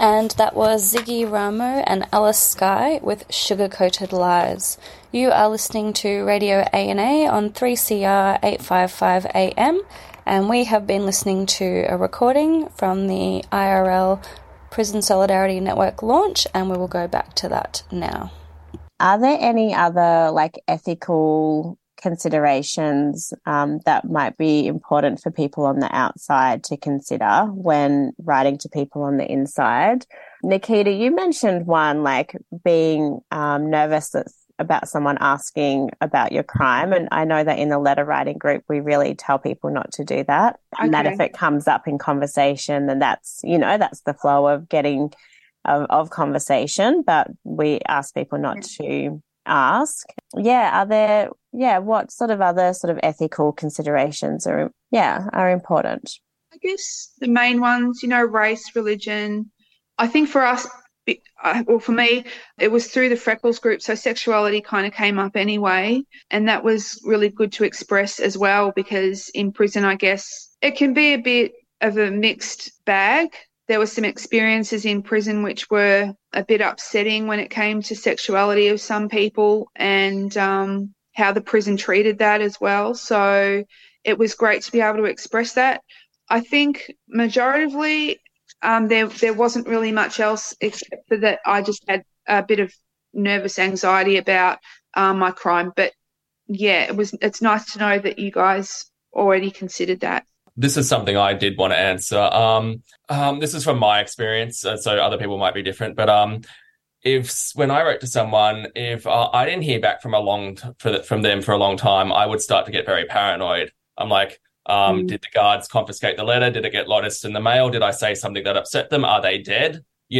And that was Ziggy Ramo and Alice Skye with Sugar-Coated Lies. You are listening to Radio A&A on 3CR 855 AM, and we have been listening to a recording from the IRL Prison Solidarity Network launch, and we will go back to that now. Are there any other ethical considerations that might be important for people on the outside to consider when writing to people on the inside? Nikita, you mentioned one, being nervous about someone asking about your crime, and I know that in the letter writing group we really tell people not to do that. Okay. And that if it comes up in conversation, then that's the flow of getting of conversation, but we ask people not to ask. What sort of other ethical considerations are important? I guess the main ones, race, religion. I think for us, for me, it was through the Freckles group, so sexuality kind of came up anyway, and that was really good to express as well, because in prison, I guess, it can be a bit of a mixed bag. There were some experiences in prison which were a bit upsetting when it came to sexuality of some people, and how the prison treated that as well. So it was great to be able to express that. I think majoritively there wasn't really much else except for that I just had a bit of nervous anxiety about my crime. But yeah, it's nice to know that you guys already considered that. This is something I did want to answer. This is from my experience, so other people might be different. But when I wrote to someone, if I didn't hear back from them for a long time, I would start to get very paranoid. I'm like, did the guards confiscate the letter? Did it get lost in the mail? Did I say something that upset them? Are they dead? You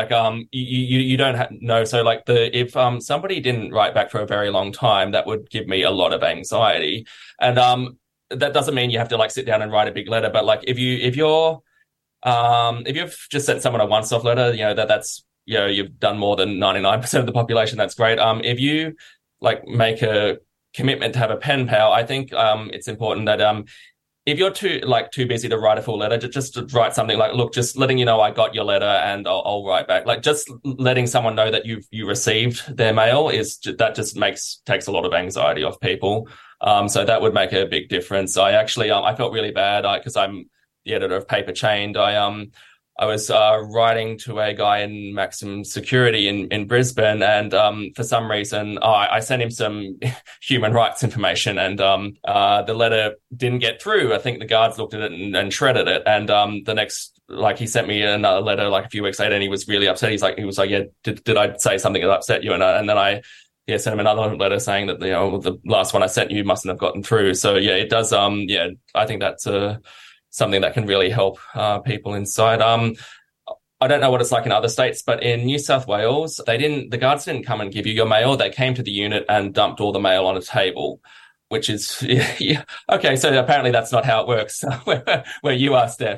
don't know. So if somebody didn't write back for a very long time, that would give me a lot of anxiety. And that doesn't mean you have to sit down and write a big letter. But if you've just sent someone a once-off letter, that's you've done more than 99% of the population. That's great. If you make a commitment to have a pen pal, I think it's important that if you're too busy to write a full letter, just write something look, just letting you know I got your letter and I'll write back. Just letting someone know that you received their mail takes a lot of anxiety off people. So that would make a big difference. I actually I felt really bad because I'm the editor of Paper Chained. I was writing to a guy in maximum security in Brisbane, and for some reason I sent him some human rights information, and the letter didn't get through. I think the guards looked at it and shredded it, and the next, he sent me another letter a few weeks later, and he was really upset. He was like, yeah, did I say something that upset you? And then I sent him another letter saying that the last one I sent you mustn't have gotten through. So yeah, it does. I think that's something that can really help people inside. I don't know what it's like in other states, but in New South Wales, the guards didn't come and give you your mail. They came to the unit and dumped all the mail on a table, which is, yeah. Okay, so apparently that's not how it works where you are, Steph.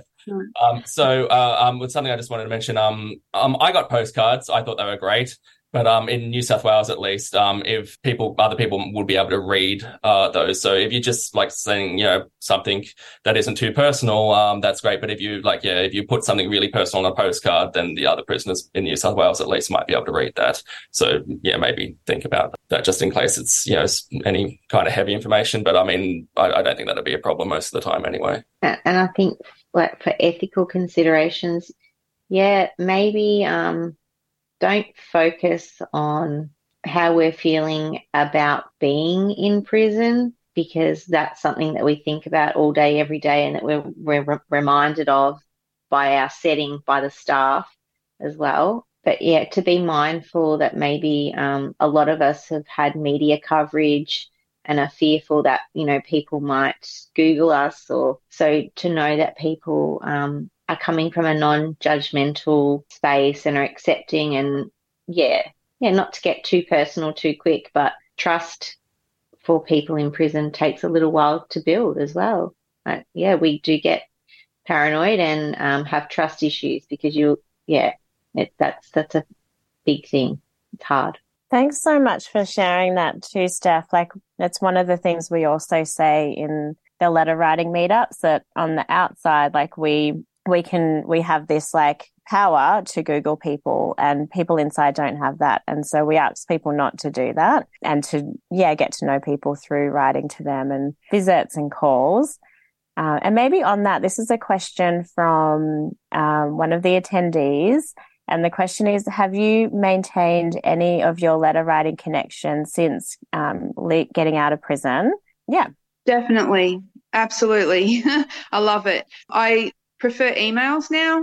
With something I just wanted to mention, I got postcards. I thought they were great. But in New South Wales, at least, if other people would be able to read those. So if you're just saying, something that isn't too personal, that's great. But if you put something really personal on a postcard, then the other prisoners in New South Wales at least might be able to read that. So yeah, maybe think about that just in case it's any kind of heavy information. But I mean, I don't think that'd be a problem most of the time anyway. And I think for ethical considerations, yeah, maybe don't focus on how we're feeling about being in prison, because that's something that we think about all day, every day, and that we're reminded of by our setting, by the staff as well. But yeah, to be mindful that maybe a lot of us have had media coverage and are fearful that, people might Google us, or so to know that people are coming from a non-judgmental space and are accepting, and not to get too personal too quick, but trust for people in prison takes a little while to build as well. We do get paranoid and have trust issues because that's a big thing. It's hard. Thanks so much for sharing that too, Steph. That's one of the things we also say in the letter writing meetups, that on the outside, we have this power to Google people, and people inside don't have that. And so we ask people not to do that and to, get to know people through writing to them and visits and calls. And maybe on that, this is a question from one of the attendees. And the question is, have you maintained any of your letter writing connections since getting out of prison? Yeah. Definitely. Absolutely. I love it. I prefer emails now.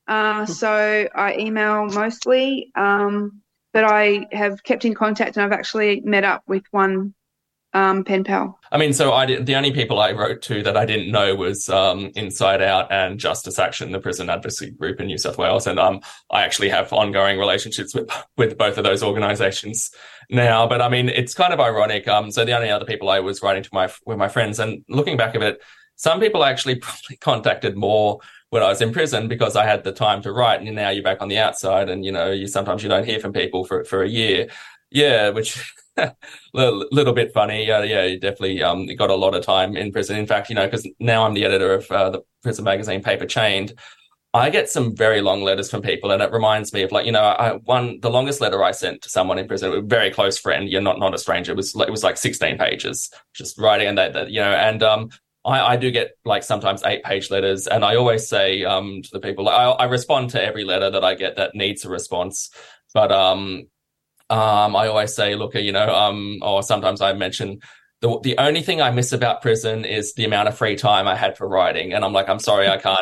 So I email mostly, but I have kept in contact, and I've actually met up with one pen pal. I mean, so the only people I wrote to that I didn't know was Inside Out and Justice Action, the prison advocacy group in New South Wales. And I actually have ongoing relationships with both of those organisations now. But I mean, it's kind of ironic. So the only other people I was writing to were my friends. And looking back at it, some people actually probably contacted more when I was in prison because I had the time to write. And now you're back on the outside, and sometimes you don't hear from people for a year. Yeah, which little bit funny. Yeah, you definitely got a lot of time in prison. In fact, because now I'm the editor of the prison magazine Paper Chained, I get some very long letters from people, and it reminds me of the longest letter I sent to someone in prison, a very close friend. You're not a stranger. It was like 16 pages, just writing, and I do get sometimes 8-page letters, and I always say to the people, I respond to every letter that I get that needs a response, but I always say, look, or sometimes I mention the only thing I miss about prison is the amount of free time I had for writing, and I'm like, I'm sorry, I can't.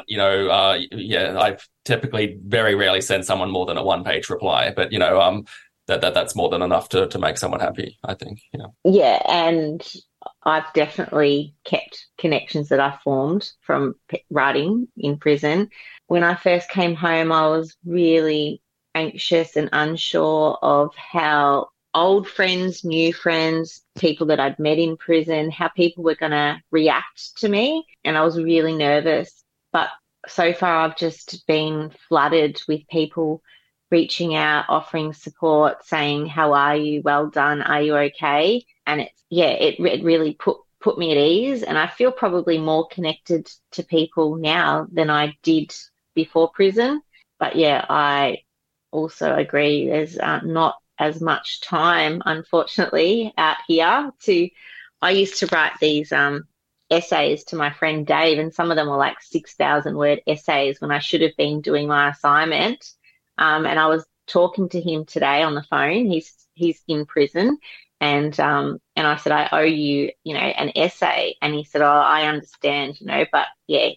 I typically very rarely send someone more than a 1-page reply, but that's more than enough to make someone happy, I think. Yeah, and I've definitely kept connections that I formed from writing in prison. When I first came home, I was really anxious and unsure of how old friends, new friends, people that I'd met in prison, how people were going to react to me. And I was really nervous. But so far, I've just been flooded with people reaching out, offering support, saying, how are you? Well done. Are you okay? And it really put me at ease. And I feel probably more connected to people now than I did before prison. But yeah, I also agree there's not as much time, unfortunately, out here. I used to write these essays to my friend Dave, and some of them were like 6,000-word essays when I should have been doing my assignment. And I was talking to him today on the phone. He's in prison, and I said, I owe you, an essay. And he said, oh, I understand, but yeah,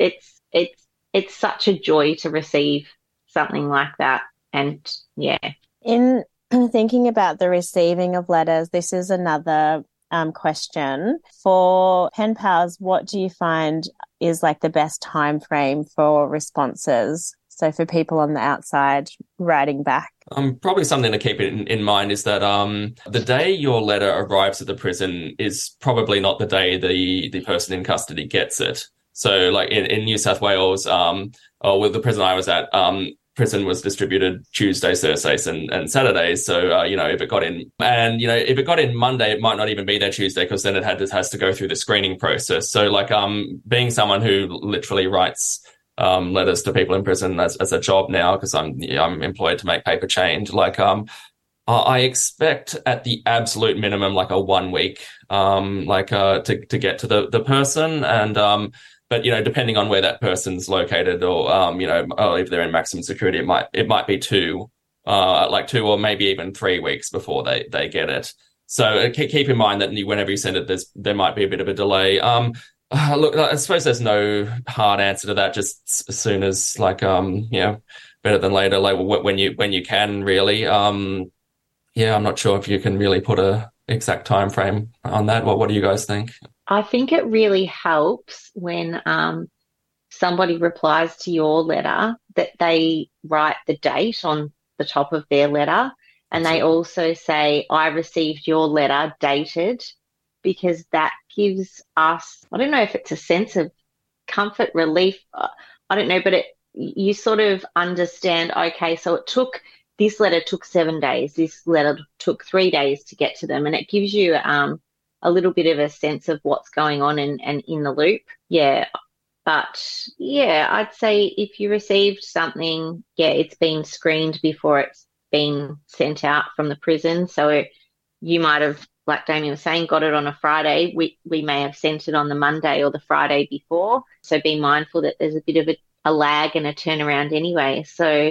it's such a joy to receive something like that. And yeah. In thinking about the receiving of letters, this is another question. For pen pals, what do you find is the best time frame for responses? So for people on the outside writing back. Probably something to keep in mind is that the day your letter arrives at the prison is probably not the day the person in custody gets it. So in New South Wales, with the prison I was at, prison was distributed Tuesdays, Thursdays, and Saturdays. So, if it got in, and, if it got in Monday, it might not even be there Tuesday, because then it has to go through the screening process. So, being someone who literally writes letters to people in prison as a job now, because I'm employed to make Paper Chained, I expect at the absolute minimum a 1 week, to get to the person, and but depending on where that person's located, or if they're in maximum security, it might be 2 or maybe even 3 weeks before they get it. So keep in mind that whenever you send it, there might be a bit of a delay. Look, I suppose there's no hard answer to that. Just as soon as better than later, when you can, really. I'm not sure if you can really put a exact time frame on that. What do you guys think? I think it really helps when somebody replies to your letter that they write the date on the top of their letter, and they also say, I received your letter dated, because that gives us, I don't know if it's a sense of comfort, relief, I don't know, but you sort of understand, okay, so this letter took 7 days, this letter took 3 days to get to them, and it gives you a little bit of a sense of what's going on and in the loop. Yeah, But yeah, I'd say if you received something, yeah, it's been screened before it's been sent out from the prison. So you might have, like Damien was saying, got it on a Friday. We may have sent it on the Monday or the Friday before. So be mindful that there's a bit of a lag and a turnaround anyway. So,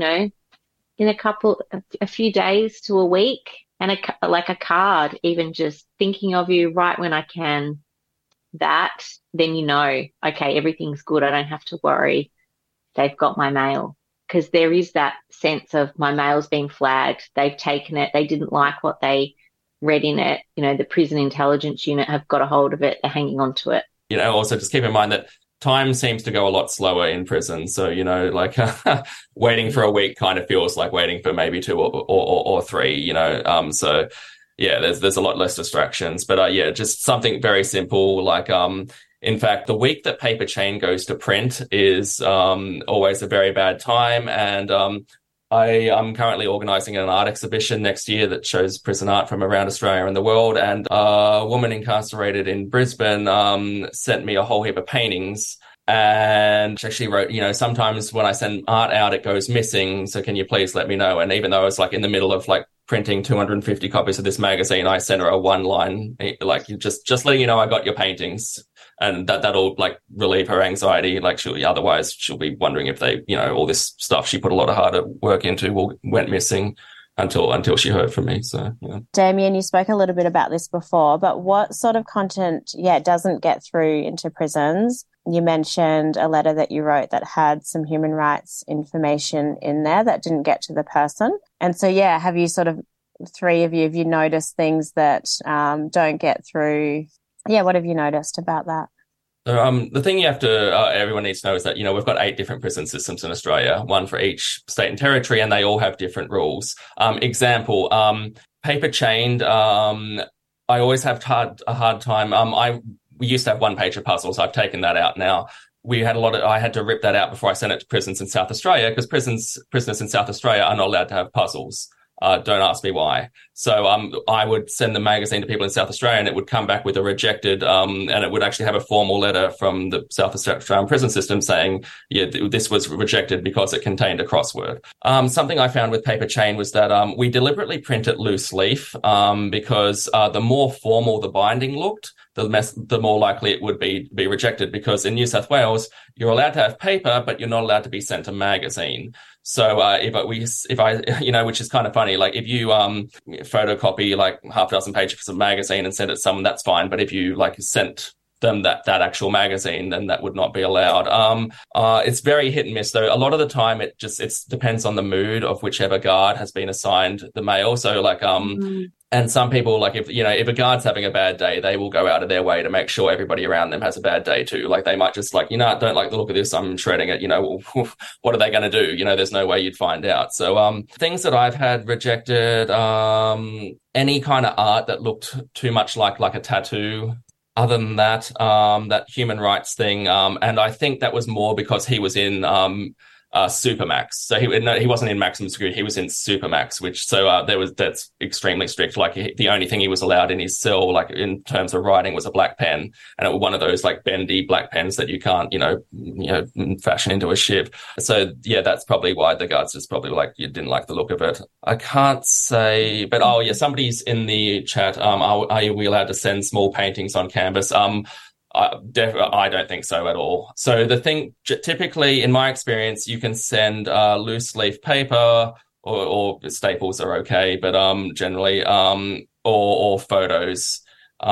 in a few days to a week, and like a card, even just thinking of you right when I can, that, then okay, everything's good. I don't have to worry. They've got my mail. Because there is that sense of my mail's being flagged. They've taken it. They didn't like what they read in it. The prison intelligence unit have got a hold of it. They're hanging on to it. Also just keep in mind that time seems to go a lot slower in prison. So, waiting for a week kind of feels like waiting for maybe 2 or 3, so yeah, there's a lot less distractions, but just something very simple. Like, in fact, the week that Paper Chain goes to print is, always a very bad time. And, I am currently organising an art exhibition next year that shows prison art from around Australia and the world. And a woman incarcerated in Brisbane sent me a whole heap of paintings. And she actually wrote, sometimes when I send art out, it goes missing. So can you please let me know? And even though I was in the middle of printing 250 copies of this magazine, I sent her a one line, just letting you know I got your paintings. And that'll relieve her anxiety. Otherwise she'll be wondering if they, all this stuff she put a lot of hard work into went missing until she heard from me. So, Damien, you spoke a little bit about this before, but what sort of content, doesn't get through into prisons? You mentioned a letter that you wrote that had some human rights information in there that didn't get to the person. And so, have you three of you, have you noticed things that don't get through? Yeah, what have you noticed about that? The thing you have to, everyone needs to know is that, we've got 8 different prison systems in Australia, one for each state and territory, and they all have different rules. Example, paper chained, I always have a hard time. We used to have 1-pager puzzles. I've taken that out now. I had to rip that out before I sent it to prisons in South Australia, because prisoners in South Australia are not allowed to have puzzles. Don't ask me why. So I would send the magazine to people in South Australia, and it would come back with a rejected, and it would actually have a formal letter from the South Australian prison system saying, this was rejected because it contained a crossword. Something I found with Paper Chain was that we deliberately print it loose leaf because the more formal the binding looked, the more likely it would be rejected, because in New South Wales, you're allowed to have paper, but you're not allowed to be sent a magazine. So if I which is kind of funny, if you photocopy half a dozen pages of magazine and send it to someone, that's fine. But if you sent them that actual magazine, then that would not be allowed. It's very hit and miss though. A lot of the time it depends on the mood of whichever guard has been assigned the mail. So and some people, if a guard's having a bad day, they will go out of their way to make sure everybody around them has a bad day too. They might just I don't like the look of this, I'm shredding it, what are they going to do? There's no way you'd find out. So things that I've had rejected, any kind of art that looked too much like a tattoo. Other than that, that human rights thing, and I think that was more because he was in Supermax. So he wasn't in maximum security. He was in Supermax, that's extremely strict. The only thing he was allowed in his cell, in terms of writing, was a black pen, and it was one of those bendy black pens that you can't, fashion into a ship. So that's probably why the guards just probably you didn't like the look of it. I can't say, but somebody's in the chat. Are we allowed to send small paintings on canvas? I don't think so at all. So the thing, typically, in my experience, you can send loose leaf paper or staples are okay, but generally, or photos.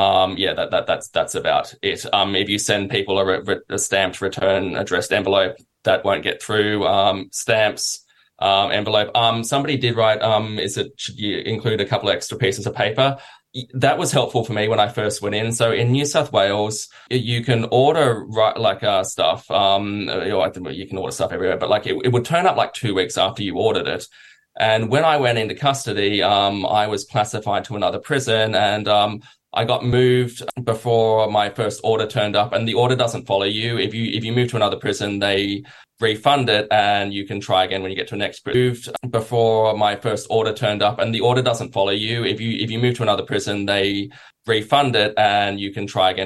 That's about it. If you send people a stamped return addressed envelope, that won't get through. Stamps. Envelope. Somebody did write, should you include a couple of extra pieces of paper? That was helpful for me when I first went in. So in New South Wales, you can order stuff. You can order stuff everywhere, but it would turn up 2 weeks after you ordered it. And when I went into custody, I was classified to another prison, and I got moved before my first order turned up. And the order doesn't follow you. If you move to another prison, they refund it, and you can try again when you get to the next prison. Moved before my first order turned up, and the order doesn't follow you. If you move to another prison, they refund it, and you can try again